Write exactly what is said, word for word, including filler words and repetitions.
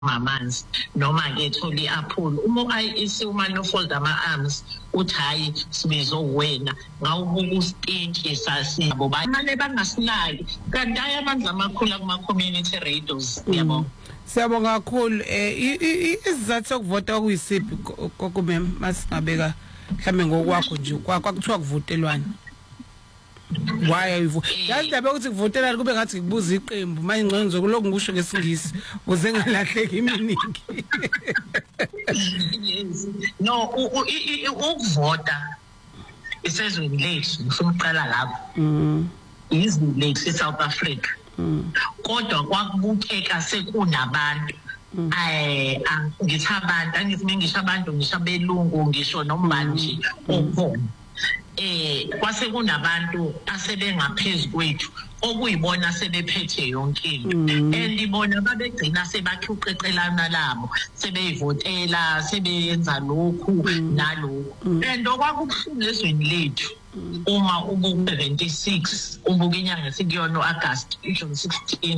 amanzi noma ke ethola i-apple uma ayisi uma no fold ama arms uthi hayi sibizo wena ngawubuka ustinki sasiyabo bamane bangasilali kanti ayamandla amakhulu kuma community radios yabo. Siyabonga kakhulu eh isizathu sokuvota okuyisiphi kokumem masingabeka mhlambe ngokwakho nje kwakho kuthiwa kuvotelwana. Why ayivu yazi ndabe ukuthi kuvotela kube ngathi kubuza iqembu manje ngcono zokuloko ngisho ngesingisi uze ngalahleki iminingi. No ukuvota isezweni lethu ngifuna lapho mhm izwe lethu eSouth Africa kodwa kwakubukeka sekunabantu eh ngithi abantu angithi ngisho abantu ngisho abelungu ngisho nombani nje okhona eh kwase kunabantu asebengaphezulu kwethu okuyibona sebephethe yonke into andibona babegcina sebakhuqeqelana labo sebeyivotela sebenza lokhu nalokhu and okwakubuhlungu ezweni lethu uma ubu seventy-six ubuka inyanga sikuyona uAugust ijuni sixteen